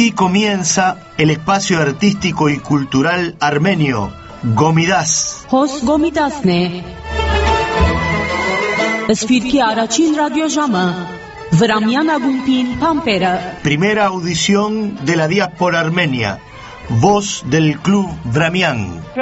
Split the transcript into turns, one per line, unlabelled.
Y comienza el espacio artístico y cultural armenio, Gomidas.
Hos Gomidasne. Sfirki Arachin Radio Jama. Vramian Agumpin Pampera.
Primera audición de la diáspora armenia. Voz del Club Vramian.